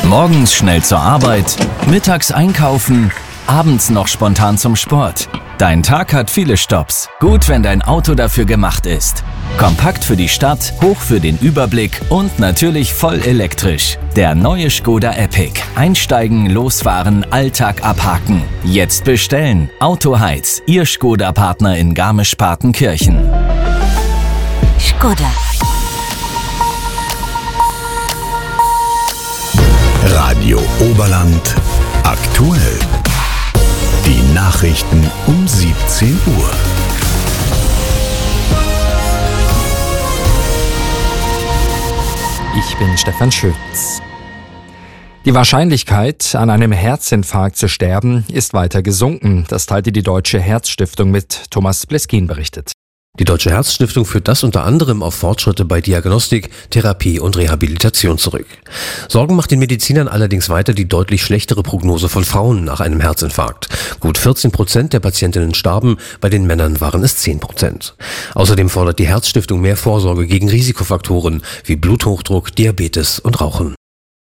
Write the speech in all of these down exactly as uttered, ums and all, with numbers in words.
Morgens schnell zur Arbeit, mittags einkaufen, abends noch spontan zum Sport. Dein Tag hat viele Stopps. Gut, wenn dein Auto dafür gemacht ist. Kompakt für die Stadt, hoch für den Überblick und natürlich voll elektrisch. Der neue Škoda Epiq. Einsteigen, losfahren, Alltag abhaken. Jetzt bestellen. Autoheiz, Ihr Škoda-Partner in Garmisch-Partenkirchen. Škoda. Radio Oberland aktuell. Die Nachrichten um siebzehn Uhr. Ich bin Stefan Schütz. Die Wahrscheinlichkeit, an einem Herzinfarkt zu sterben, ist weiter gesunken. Das teilte die Deutsche Herzstiftung mit. Thomas Bleskin berichtet. Die Deutsche Herzstiftung führt das unter anderem auf Fortschritte bei Diagnostik, Therapie und Rehabilitation zurück. Sorgen macht den Medizinern allerdings weiter die deutlich schlechtere Prognose von Frauen nach einem Herzinfarkt. Gut vierzehn Prozent der Patientinnen starben, bei den Männern waren es zehn Prozent. Außerdem fordert die Herzstiftung mehr Vorsorge gegen Risikofaktoren wie Bluthochdruck, Diabetes und Rauchen.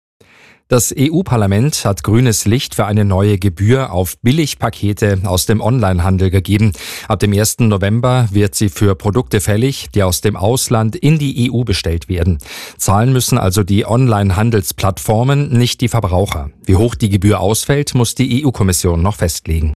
Das E U-Parlament hat grünes Licht für eine neue Gebühr auf Billigpakete aus dem Onlinehandel gegeben. Ab dem ersten November wird sie für Produkte fällig, die aus dem Ausland in die E U bestellt werden. Zahlen müssen also die Online-Handelsplattformen, nicht die Verbraucher. Wie hoch die Gebühr ausfällt, muss die E U-Kommission noch festlegen.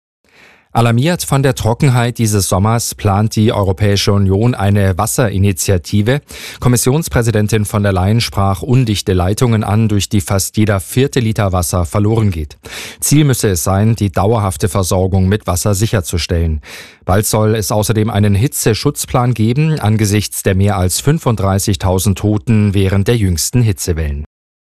Alarmiert von der Trockenheit dieses Sommers plant die Europäische Union eine Wasserinitiative. Kommissionspräsidentin von der Leyen sprach undichte Leitungen an, durch die fast jeder vierte Liter Wasser verloren geht. Ziel müsse es sein, die dauerhafte Versorgung mit Wasser sicherzustellen. Bald soll es außerdem einen Hitzeschutzplan geben, angesichts der mehr als fünfunddreißigtausend Toten während der jüngsten Hitzewellen.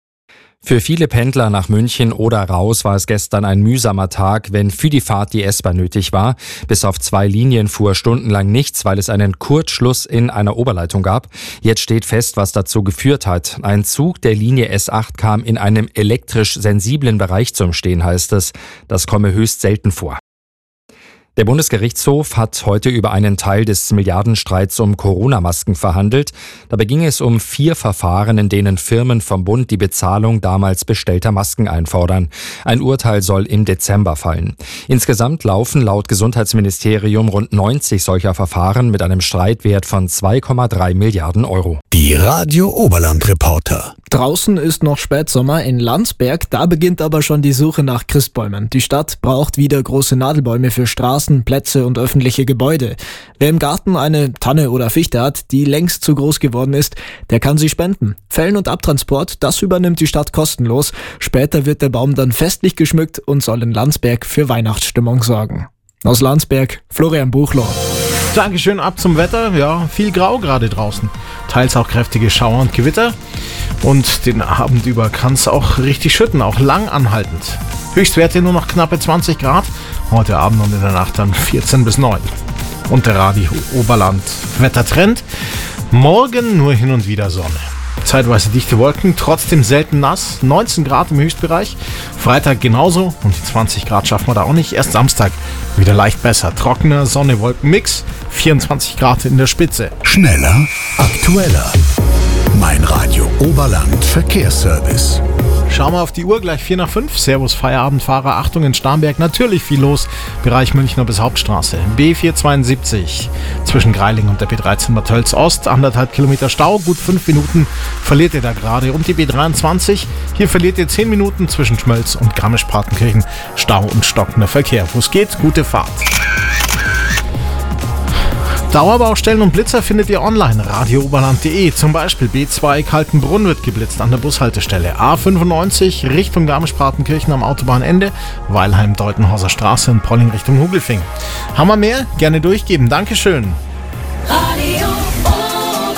Für viele Pendler nach München oder raus war es gestern ein mühsamer Tag, wenn für die Fahrt die S-Bahn nötig war. Bis auf zwei Linien fuhr stundenlang nichts, weil es einen Kurzschluss in einer Oberleitung gab. Jetzt steht fest, was dazu geführt hat. Ein Zug der Linie S acht kam in einem elektrisch sensiblen Bereich zum Stehen, heißt es. Das komme höchst selten vor. Der Bundesgerichtshof hat heute über einen Teil des Milliardenstreits um Corona-Masken verhandelt. Dabei ging es um vier Verfahren, in denen Firmen vom Bund die Bezahlung damals bestellter Masken einfordern. Ein Urteil soll im Dezember fallen. Insgesamt laufen laut Gesundheitsministerium rund neunzig solcher Verfahren mit einem Streitwert von zwei Komma drei Milliarden Euro. Die Radio Oberland Reporter. Draußen ist noch Spätsommer in Landsberg, da beginnt aber schon die Suche nach Christbäumen. Die Stadt braucht wieder große Nadelbäume für Straßen, Plätze und öffentliche Gebäude. Wer im Garten eine Tanne oder Fichte hat, die längst zu groß geworden ist, der kann sie spenden. Fällen und Abtransport, das übernimmt die Stadt kostenlos. Später wird der Baum dann festlich geschmückt und soll in Landsberg für Weihnachtsstimmung sorgen. Aus Landsberg, Florian Buchloh. Dankeschön, ab zum Wetter. Ja, viel Grau gerade draußen. Teils auch kräftige Schauer und Gewitter. Und den Abend über kann es auch richtig schütten, auch lang anhaltend. Höchstwerte nur noch knappe zwanzig Grad. Heute Abend und in der Nacht dann vierzehn bis neun. Und der Radio Oberland Wettertrend. Morgen nur hin und wieder Sonne. Zeitweise dichte Wolken, trotzdem selten nass. neunzehn Grad im Höchstbereich. Freitag genauso und die zwanzig Grad schaffen wir da auch nicht. Erst Samstag wieder leicht besser. Trockener Sonne-Wolken-Mix. vierundzwanzig Grad in der Spitze. Schneller, aktueller. Mein Radio Oberland Verkehrsservice. Schauen wir auf die Uhr, gleich vier nach fünf. Servus Feierabendfahrer, Achtung in Starnberg, natürlich viel los. Bereich Münchner bis Hauptstraße. B vierhundertzweiundsiebzig zwischen Greiling und der B dreizehn Bad Tölz Ost. Anderthalb Kilometer Stau, gut fünf Minuten verliert ihr da gerade. Und die B dreiundzwanzig, hier verliert ihr zehn Minuten zwischen Schmölz und Garmisch-Partenkirchen. Stau und stockender Verkehr. Wo es geht, gute Fahrt. Dauerbaustellen und Blitzer findet ihr online, radio oberland punkt de. Zum Beispiel B zwei Kaltenbrunn wird geblitzt an der Bushaltestelle. A fünfundneunzig Richtung Garmisch-Partenkirchen am Autobahnende, Weilheim, Deutenhauser Straße und Polling Richtung Hugelfing. Haben wir mehr? Gerne durchgeben. Dankeschön. Radio Oberland.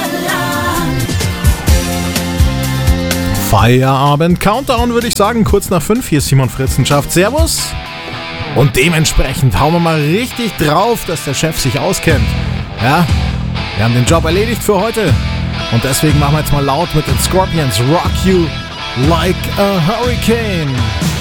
Feierabend Countdown würde ich sagen, kurz nach fünf. Hier ist Simon Fritzenschaft. Servus. Und dementsprechend hauen wir mal richtig drauf, dass der Chef sich auskennt. Ja, wir haben den Job erledigt für heute. Und deswegen machen wir jetzt mal laut mit den Scorpions. Rock You Like a Hurricane.